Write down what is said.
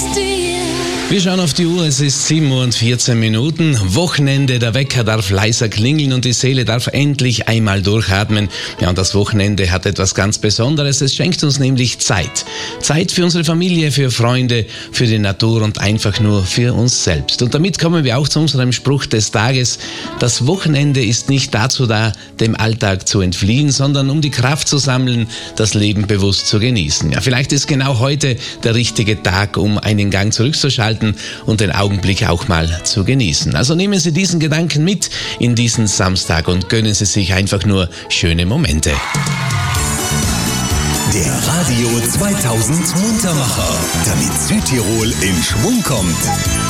Wir schauen auf die Uhr, es ist 7:14 Uhr. Wochenende, der Wecker darf leiser klingeln und die Seele darf endlich einmal durchatmen. Ja, und das Wochenende hat etwas ganz Besonderes. Es schenkt uns nämlich Zeit. Zeit für unsere Familie, für Freunde, für die Natur und einfach nur für uns selbst. Und damit kommen wir auch zu unserem Spruch des Tages. Das Wochenende ist nicht dazu da, dem Alltag zu entfliehen, sondern um die Kraft zu sammeln, das Leben bewusst zu genießen. Ja, vielleicht ist genau heute der richtige Tag, um einen Gang zurückzuschalten und den Augenblick auch mal zu genießen. Also nehmen Sie diesen Gedanken mit in diesen Samstag und gönnen Sie sich einfach nur schöne Momente. Der Radio 2000 Muntermacher, damit Südtirol in Schwung kommt.